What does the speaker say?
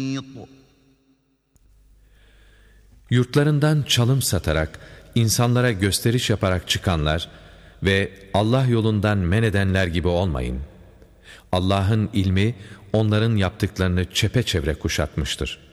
Yurtlarından çalım satarak, insanlara gösteriş yaparak çıkanlar ve Allah yolundan men edenler gibi olmayın. Allah'ın ilmi onların yaptıklarını çepeçevre kuşatmıştır.